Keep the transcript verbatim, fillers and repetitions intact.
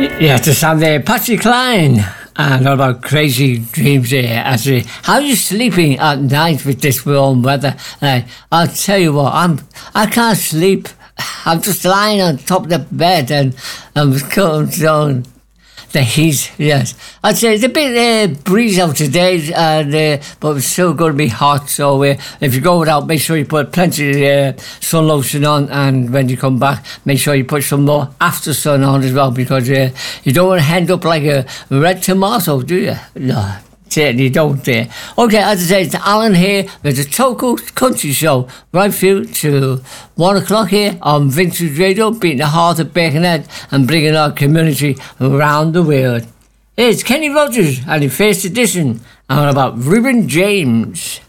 Yeah, to sound there, Patsy Cline. And all about crazy dreams here. I say, how are you sleeping at night with this warm weather? Uh, I'll tell you what, I'm I can't sleep. I'm just lying on top of the bed and I'm cooling down the heat. Yes, I'd say it's a bit uh, breeze out today, and uh, but it's still going to be hot. So uh, if you go out, make sure you put plenty of uh, sun lotion on, and when you come back, make sure you put some more after sun on as well, because uh, you don't want to end up like a red tomato, do you? No. Certainly don't there. Okay, as I say, it's Alan here with the Toco Country Show, right through to one o'clock here on Vintage Radio, beating the heart of Birkenhead and bringing our community around the world. It's Kenny Rogers and the first edition, and about Reuben James.